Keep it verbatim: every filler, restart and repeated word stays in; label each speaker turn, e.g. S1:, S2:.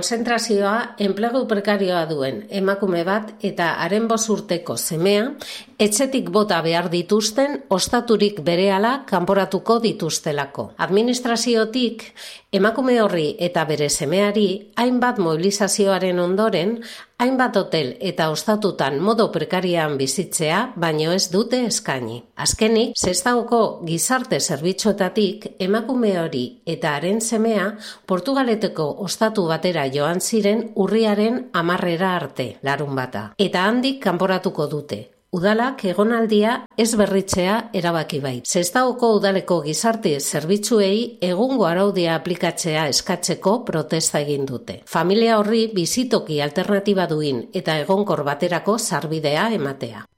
S1: Konzentrazioa enplegu prekarioa duen emakume bat eta haren bost urteko semea etxetik bota behar dituzten ostaturik berehala kanporatuko dituztelako. Administraziotik emakume horri eta bere semeari hainbat mobilizazioaren ondoren hainbat hotel eta ostatutan modu prekarian bizitzea baino ez dute eskaini. Azkenik, Sestaoko gizarte zerbitzuetatik emakume hori eta haren semea Portugaleteko ostatu batera joan ziren urriaren hamarrera arte, larunbata. Eta handik kanporatuko dute. Udalak egonaldia ez berritzea erabaki bait. Sestaoko udaleko gizarte zerbitzuei egungo araudia aplikatzea eskatzeko protesta egin dute. Familia horri bizitoki alternatiba duin eta egonkor baterako sarbidea ematea.